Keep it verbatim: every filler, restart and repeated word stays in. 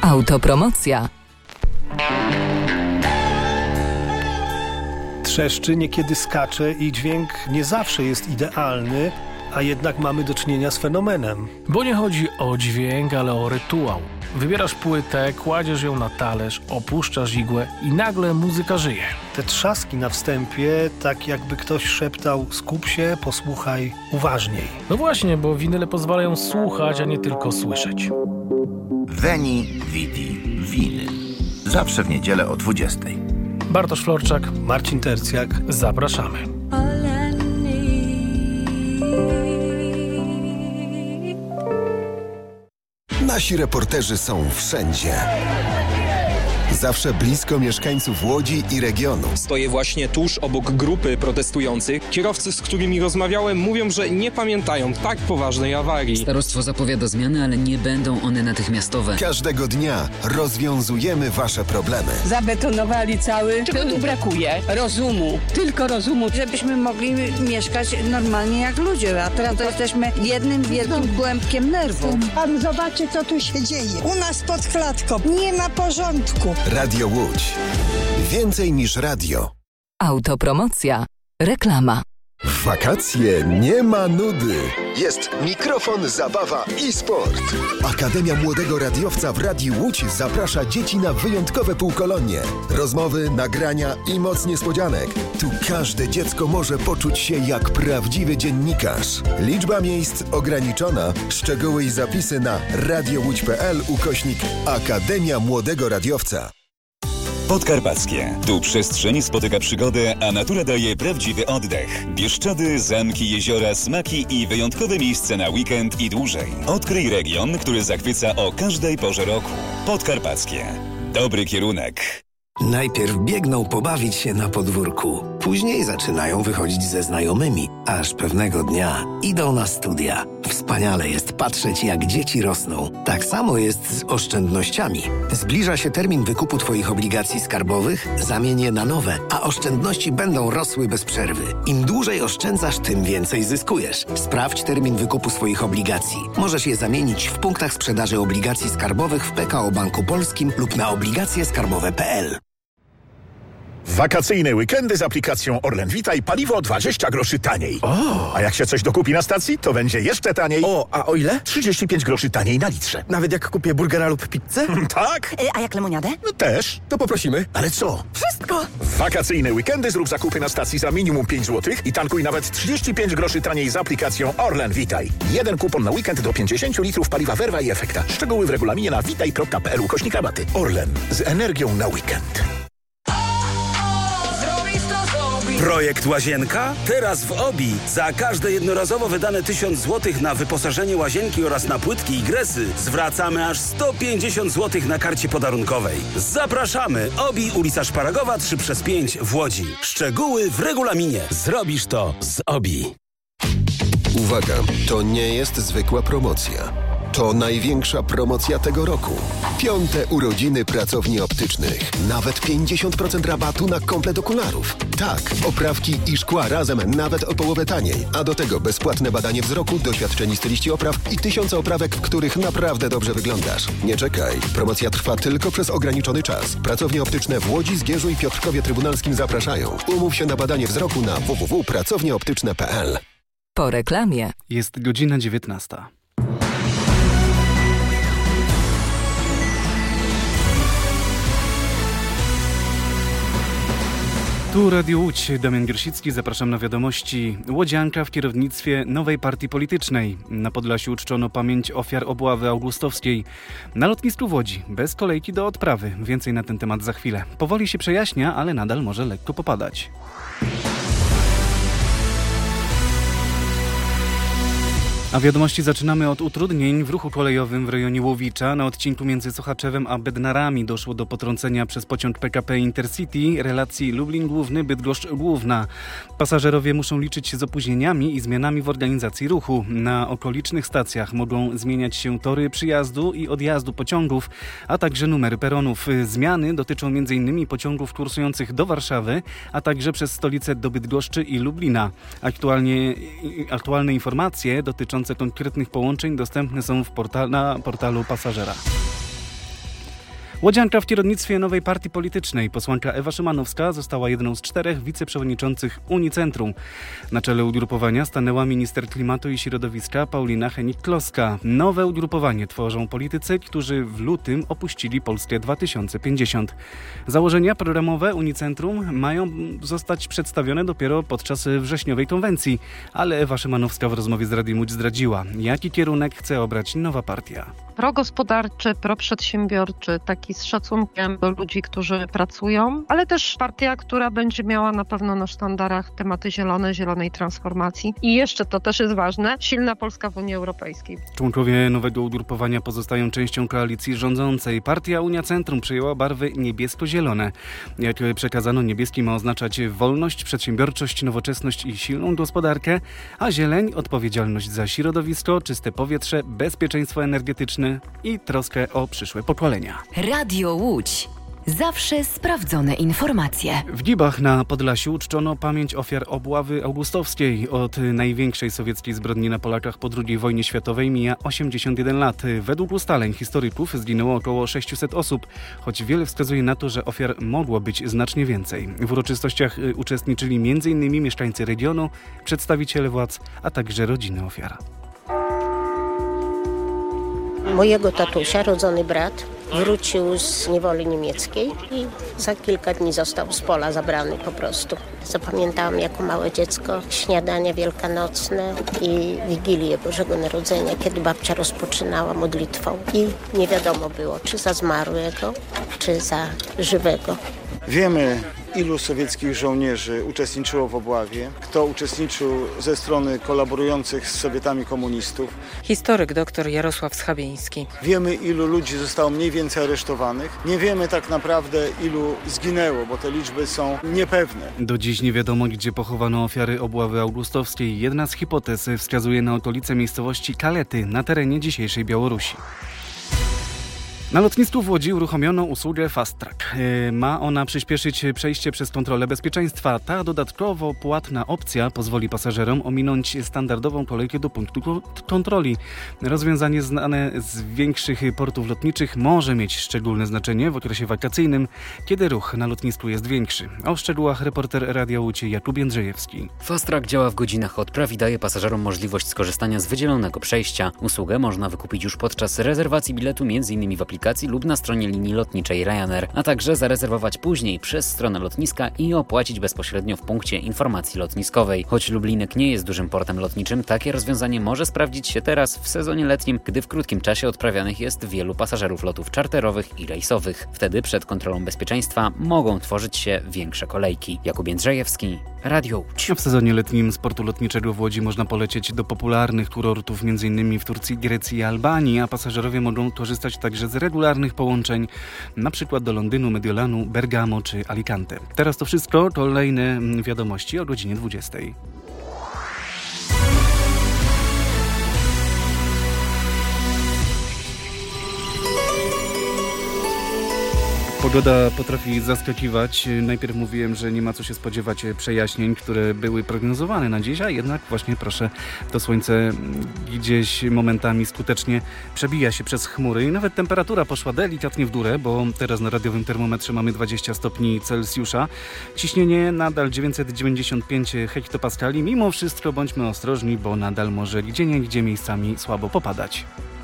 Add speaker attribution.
Speaker 1: Autopromocja.
Speaker 2: Trzeszczy, niekiedy skacze i dźwięk nie zawsze jest idealny, a jednak mamy do czynienia z fenomenem.
Speaker 3: Bo nie chodzi o dźwięk, ale o rytuał. Wybierasz płytę, kładziesz ją na talerz, opuszczasz igłę i nagle muzyka żyje.
Speaker 2: Te trzaski na wstępie, tak jakby ktoś szeptał: skup się, posłuchaj uważniej.
Speaker 3: No właśnie, bo winyle pozwalają słuchać, a nie tylko słyszeć.
Speaker 4: Veni, Vidi, Winyl. Zawsze w niedzielę o dwudziestej.
Speaker 3: Bartosz Florczak,
Speaker 2: Marcin Tercjak.
Speaker 3: Zapraszamy.
Speaker 5: Nasi reporterzy są wszędzie. Zawsze blisko mieszkańców Łodzi i regionu.
Speaker 6: Stoję właśnie tuż obok grupy protestujących. Kierowcy, z którymi rozmawiałem, mówią, że nie pamiętają tak poważnej awarii.
Speaker 7: Starostwo zapowiada zmiany, ale nie będą one natychmiastowe.
Speaker 5: Każdego dnia rozwiązujemy wasze problemy.
Speaker 8: Zabetonowali cały... Czego tu brakuje? Rozumu. Tylko rozumu.
Speaker 9: Żebyśmy mogli mieszkać normalnie jak ludzie, a teraz to jesteśmy jednym wielkim głębkiem nerwów.
Speaker 8: Pan zobaczy, co tu się dzieje. U nas pod klatką nie ma porządku.
Speaker 5: Radio Łódź. Więcej niż radio.
Speaker 1: Autopromocja. Reklama.
Speaker 5: W wakacje nie ma nudy. Jest mikrofon, zabawa i sport. Akademia Młodego Radiowca w Radiu Łódź zaprasza dzieci na wyjątkowe półkolonie. Rozmowy, nagrania i moc niespodzianek. Tu każde dziecko może poczuć się jak prawdziwy dziennikarz. Liczba miejsc ograniczona. Szczegóły i zapisy na radiowódź.pl ukośnik Akademia Młodego Radiowca.
Speaker 10: Podkarpackie. Tu przestrzeń spotyka przygodę, a natura daje prawdziwy oddech. Bieszczady, zamki, jeziora, smaki i wyjątkowe miejsce na weekend i dłużej. Odkryj region, który zachwyca o każdej porze roku. Podkarpackie. Dobry kierunek.
Speaker 11: Najpierw biegną pobawić się na podwórku. Później zaczynają wychodzić ze znajomymi. Aż pewnego dnia idą na studia. Wspaniale jest patrzeć, jak dzieci rosną. Tak samo jest z oszczędnościami. Zbliża się termin wykupu Twoich obligacji skarbowych, zamień je na nowe, a oszczędności będą rosły bez przerwy. Im dłużej oszczędzasz, tym więcej zyskujesz. Sprawdź termin wykupu swoich obligacji. Możesz je zamienić w punktach sprzedaży obligacji skarbowych w P K O Banku Polskim lub na obligacje skarbowe kropka p l.
Speaker 12: Wakacyjne weekendy z aplikacją Orlen Witaj, paliwo dwadzieścia groszy taniej.
Speaker 13: O!
Speaker 12: A jak się coś dokupi na stacji, to będzie jeszcze taniej.
Speaker 13: O, a o ile?
Speaker 12: trzydzieści pięć groszy taniej na litrze.
Speaker 13: Nawet jak kupię burgera lub pizzę?
Speaker 12: Tak?
Speaker 14: A jak lemoniadę?
Speaker 12: No też.
Speaker 13: To poprosimy.
Speaker 12: Ale co?
Speaker 14: Wszystko!
Speaker 12: W wakacyjne weekendy zrób zakupy na stacji za minimum pięć złotych i tankuj nawet trzydzieści pięć groszy taniej z aplikacją Orlen Witaj. Jeden kupon na weekend do pięćdziesiąt litrów paliwa Verva i Efekta. Szczegóły w regulaminie na witaj kropka p l ukośnik rabaty. Orlen. Z energią na weekend.
Speaker 15: Projekt Łazienka? Teraz w Obi. Za każde jednorazowo wydane tysiąc złotych na wyposażenie łazienki oraz na płytki i gresy zwracamy aż sto pięćdziesiąt złotych na karcie podarunkowej. Zapraszamy! Obi, ulica Szparagowa trzy przez pięć w Łodzi. Szczegóły w regulaminie. Zrobisz to z Obi.
Speaker 5: Uwaga, to nie jest zwykła promocja. To największa promocja tego roku. Piąte urodziny pracowni optycznych. Nawet pięćdziesiąt procent rabatu na komplet okularów. Tak, oprawki i szkła razem nawet o połowę taniej. A do tego bezpłatne badanie wzroku, doświadczeni styliści opraw i tysiące oprawek, w których naprawdę dobrze wyglądasz. Nie czekaj. Promocja trwa tylko przez ograniczony czas. Pracownie optyczne w Łodzi, Zgierzu i Piotrkowie Trybunalskim zapraszają. Umów się na badanie wzroku na w w w kropka pracownie optyczne kropka p l.
Speaker 1: Po reklamie.
Speaker 16: Jest godzina dziewiętnasta. Tu Radio Łódź, Damian Giersicki, zapraszam na wiadomości. Łodzianka w kierownictwie nowej partii politycznej. Na Podlasiu uczczono pamięć ofiar obławy augustowskiej. Na lotnisku w Łodzi, bez kolejki do odprawy. Więcej na ten temat za chwilę. Powoli się przejaśnia, ale nadal może lekko popadać. A wiadomości zaczynamy od utrudnień w ruchu kolejowym w rejonie Łowicza. Na odcinku między Sochaczewem a Bednarami doszło do potrącenia przez pociąg P K P Intercity relacji Lublin Główny, Bydgoszcz Główna. Pasażerowie muszą liczyć się z opóźnieniami i zmianami w organizacji ruchu. Na okolicznych stacjach mogą zmieniać się tory przyjazdu i odjazdu pociągów, a także numery peronów. Zmiany dotyczą między innymi pociągów kursujących do Warszawy, a także przez stolicę do Bydgoszczy i Lublina. Aktualnie, aktualne informacje dotyczące konkretnych połączeń dostępne są w portal, na portalu pasażera. Łodzianka w kierownictwie nowej partii politycznej. Posłanka Ewa Szymanowska została jedną z czterech wiceprzewodniczących Unicentrum. Na czele ugrupowania stanęła minister klimatu i środowiska Paulina Henik-Kloska. Nowe ugrupowanie tworzą politycy, którzy w lutym opuścili Polskę dwa tysiące pięćdziesiąt. Założenia programowe Unicentrum mają zostać przedstawione dopiero podczas wrześniowej konwencji, ale Ewa Szymanowska w rozmowie z Radiem Łódź zdradziła, jaki kierunek chce obrać nowa partia.
Speaker 14: Progospodarczy, proprzedsiębiorczy, taki z szacunkiem do ludzi, którzy pracują, ale też partia, która będzie miała na pewno na sztandarach tematy zielone, zielonej transformacji. I jeszcze, to też jest ważne, silna Polska w Unii Europejskiej.
Speaker 16: Członkowie nowego ugrupowania pozostają częścią koalicji rządzącej. Partia Unia Centrum przyjęła barwy niebiesko-zielone. Jak przekazano, niebieski ma oznaczać wolność, przedsiębiorczość, nowoczesność i silną gospodarkę, a zieleń odpowiedzialność za środowisko, czyste powietrze, bezpieczeństwo energetyczne i troskę o przyszłe pokolenia.
Speaker 1: Radio Łódź. Zawsze sprawdzone informacje.
Speaker 16: W Gibach na Podlasiu uczczono pamięć ofiar obławy augustowskiej. Od największej sowieckiej zbrodni na Polakach po drugiej wojnie światowej mija osiemdziesiąt jeden lat. Według ustaleń historyków zginęło około sześćset osób, choć wiele wskazuje na to, że ofiar mogło być znacznie więcej. W uroczystościach uczestniczyli m in mieszkańcy regionu, przedstawiciele władz, a także rodziny ofiar.
Speaker 17: Mojego tatusia, rodzony brat, wrócił z niewoli niemieckiej i za kilka dni został z pola zabrany po prostu. Zapamiętałam jako małe dziecko śniadania wielkanocne i Wigilię Bożego Narodzenia, kiedy babcia rozpoczynała modlitwą i nie wiadomo było, czy za zmarłego, czy za żywego.
Speaker 18: Wiemy, ilu sowieckich żołnierzy uczestniczyło w obławie, kto uczestniczył ze strony kolaborujących z Sowietami komunistów.
Speaker 19: Historyk dr Jarosław Schabiński.
Speaker 18: Wiemy, ilu ludzi zostało mniej więcej aresztowanych. Nie wiemy tak naprawdę, ilu zginęło, bo te liczby są niepewne.
Speaker 16: Do dziś nie wiadomo, gdzie pochowano ofiary obławy augustowskiej. Jedna z hipotez wskazuje na okolice miejscowości Kalety na terenie dzisiejszej Białorusi. Na lotnisku w Łodzi uruchomiono usługę Fast Track. Ma ona przyspieszyć przejście przez kontrolę bezpieczeństwa. Ta dodatkowo płatna opcja pozwoli pasażerom ominąć standardową kolejkę do punktu kontroli. Rozwiązanie znane z większych portów lotniczych może mieć szczególne znaczenie w okresie wakacyjnym, kiedy ruch na lotnisku jest większy. O szczegółach reporter Radia Łódź Jakub Jędrzejewski.
Speaker 7: Fast Track działa w godzinach odpraw i daje pasażerom możliwość skorzystania z wydzielonego przejścia. Usługę można wykupić już podczas rezerwacji biletu m.in. w aplikacji lub na stronie linii lotniczej Ryanair, a także zarezerwować później przez stronę lotniska i opłacić bezpośrednio w punkcie informacji lotniskowej. Choć Lublinek nie jest dużym portem lotniczym, takie rozwiązanie może sprawdzić się teraz w sezonie letnim, gdy w krótkim czasie odprawianych jest wielu pasażerów lotów czarterowych i rejsowych. Wtedy przed kontrolą bezpieczeństwa mogą tworzyć się większe kolejki. Jakub Jędrzejewski, Radio Łódź.
Speaker 16: W sezonie letnim z portu lotniczego w Łodzi można polecieć do popularnych kurortów m.in. w Turcji, Grecji i Albanii, a pasażerowie mogą korzystać także z regularnych połączeń, na przykład do Londynu, Mediolanu, Bergamo czy Alicante. Teraz to wszystko, kolejne wiadomości o godzinie dwudziestej. Pogoda potrafi zaskakiwać. Najpierw mówiłem, że nie ma co się spodziewać przejaśnień, które były prognozowane na dziś, a jednak właśnie proszę, to słońce gdzieś momentami skutecznie przebija się przez chmury i nawet temperatura poszła delikatnie w górę, bo teraz na radiowym termometrze mamy dwadzieścia stopni Celsjusza. Ciśnienie nadal dziewięćset dziewięćdziesiąt pięć hektopaskali. Mimo wszystko bądźmy ostrożni, bo nadal może gdzieniegdzie miejscami słabo popadać.